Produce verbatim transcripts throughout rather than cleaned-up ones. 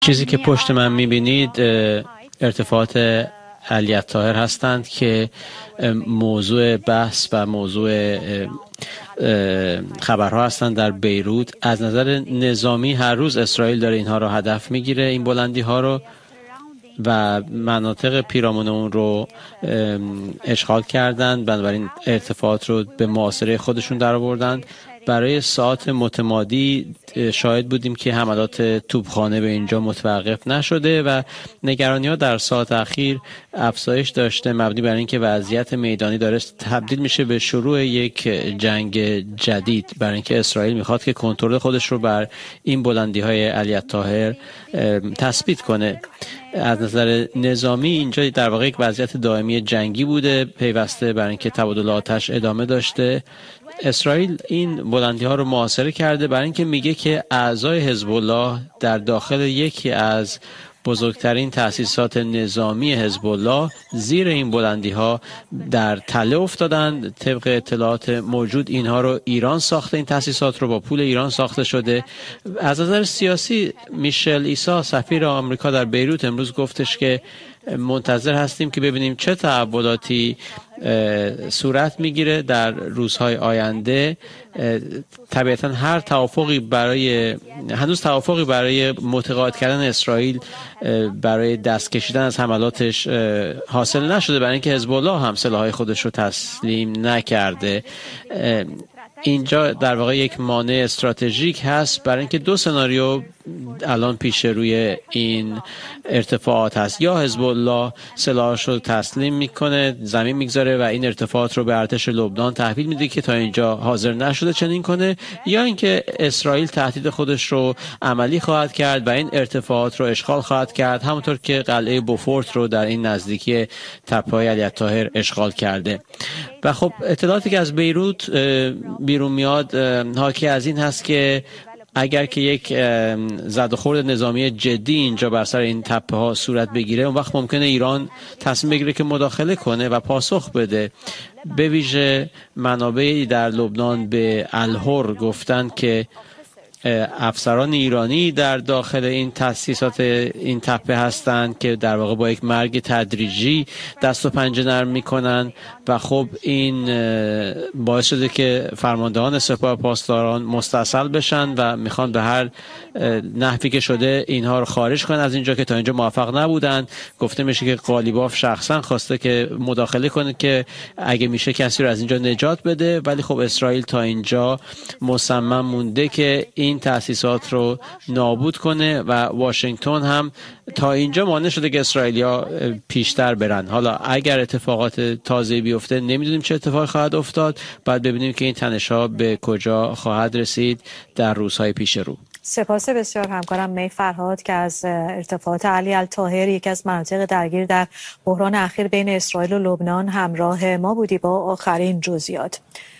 چیزی که پشت من میبینید ارتفاعات علی الطاهر هستند که موضوع بحث و موضوع خبرها هستند در بیروت. از نظر نظامی هر روز اسرائیل داره اینها رو هدف میگیره، این بلندی ها رو، و مناطق پیرامون اون رو اشغال کردند، بنابراین ارتفاعات رو به محاصره خودشون در آوردند. برای ساعات متمادی شاهد بودیم که حملات توپخانه به اینجا متوقف نشده و نگرانی ها در ساعت اخیر افزایش داشته، مبنی بر اینکه وضعیت میدانی داره تبدیل میشه به شروع یک جنگ جدید، برای اینکه اسرائیل میخواد که کنترل خودش رو بر این بلندی های علی الطاهر تثبیت کنه. از نظر نظامی اینجا در واقع یک وضعیت دائمی جنگی بوده، پیوسته بر اینکه تبادل آتش ادامه داشته. اسرائیل این بلندی ها رو محاصره کرده برای اینکه میگه که اعضای حزب الله در داخل یکی از بزرگترین تأسیسات نظامی حزب الله زیر این بلندی ها در تله افتادند. طبق اطلاعات موجود اینها رو ایران ساخته، این تأسیسات رو با پول ایران ساخته شده. از نظر سیاسی میشل ایسا سفیر آمریکا در بیروت امروز گفتش که منتظر هستیم که ببینیم چه تحولاتی صورت میگیره در روزهای آینده. طبیعتا هر توافقی برای هنوز توافقی برای متقاعد کردن اسرائیل برای دست کشیدن از حملاتش حاصل نشده، برای اینکه حزب الله هم سلاح‌های خودش رو تسلیم نکرده. اینجا در واقع یک مانع استراتژیک هست برای اینکه دو سناریو الان پیش روی این ارتفاعات هست: یا حزب الله سلاحش رو تسلیم میکنه، زمین میگذاره و این ارتفاعات رو به ارتش لبنان تحویل میده که تا اینجا حاضر نشده چنین کنه، یا اینکه اسرائیل تهدید خودش رو عملی خواهد کرد و این ارتفاعات رو اشغال خواهد کرد، همونطور که قلعه بوفورت رو در این نزدیکی تپه‌های علی الطاهر اشغال کرده. و خب اطلاعاتی که از بیروت بیرون میاد حاکی از این هست که اگر که یک زد و خورد نظامی جدی اینجا بر سر این تپه ها صورت بگیره، اون وقت ممکنه ایران تصمیم بگیره که مداخله کنه و پاسخ بده. به ویژه منابعی در لبنان به الهر گفتند که افسران ایرانی در داخل این تأسیسات این تپه هستند که در واقع با یک مرگ تدریجی دست و پنجه نرم میکنن و خب این باعث شده که فرماندهان سپاه پاسداران مستصل بشن و میخوان به هر نحوی که شده اینها رو خارج کنن از اینجا که تا اینجا موفق نبودن. گفته میشه که قالیباف شخصا خواسته که مداخله کنه که اگه میشه کسی رو از اینجا نجات بده، ولی خب اسرائیل تا اینجا مصمم مونده که این این تأسیسات رو نابود کنه و واشنگتن هم تا اینجا مانع شده که اسرائیلیا پیشتر برن. حالا اگر اتفاقات تازه‌ای بیفته نمیدونیم چه اتفاقی خواهد افتاد، بعد ببینیم که این تنش‌ها به کجا خواهد رسید در روزهای پیش رو. سپاس بسیار همکارم می فرهاد که از ارتفاعات علی الطاهر، یکی از مناطق درگیر در بحران اخیر بین اسرائیل و لبنان، همراه ما بودی با آخرین جزئیات.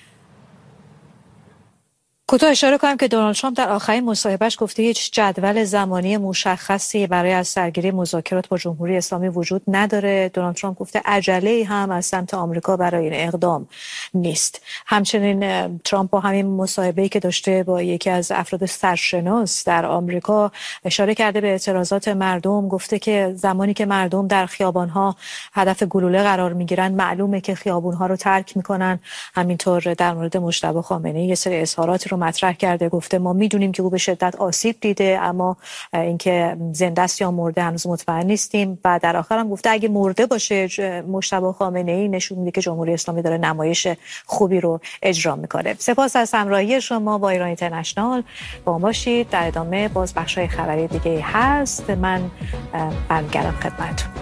کوتاه اشاره کنم که دونالد ترامپ در آخرین مصاحبهش گفته هیچ جدول زمانی مشخصی برای از سرگیری مذاکرات با جمهوری اسلامی وجود نداره. دونالد ترامپ گفته عجله‌ای هم از سمت آمریکا برای این اقدام نیست. همچنین ترامپ با همین مصاحبه‌ای که داشته با یکی از افراد سرشناس در آمریکا اشاره کرده به اعتراضات مردم، گفته که زمانی که مردم در خیابان‌ها هدف گلوله قرار می‌گیرن معلومه که خیابون‌ها رو ترک می‌کنن. همینطور در مورد مجتبی خامنه‌ای یه سری اظهاراتی رو مطرح کرده، گفته ما میدونیم که او به شدت آسیب دیده، اما اینکه زنده است یا مرده هنوز مطمئن نیستیم. و در آخر هم گفته اگه مرده باشه مجتبی خامنه‌ای نشون میده که جمهوری اسلامی داره نمایش خوبی رو اجرا میکنه. سپاس از همراهی شما با ایران اینترنشنال. با ما باشید، در ادامه باز بخشای خبری دیگه هست. من برمیگردم خدمتتون.